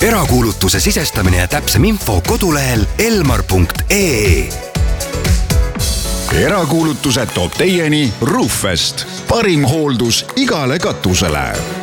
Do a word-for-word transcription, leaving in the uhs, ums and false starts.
erakuulutuse sisestamine ja täpsem info kodulehel elmar punkt ee. Erakuulutused toob teieni Roofest. Parim hooldus igale katusele.